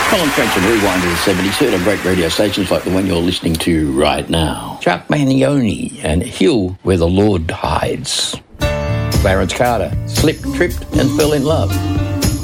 Colin French and Rewind to the 70s, heard on great radio stations like the one you're listening to right now. Chuck Mangione and Hill Where the Lord Hides. Clarence Carter, Slipped, Tripped and Fell in Love.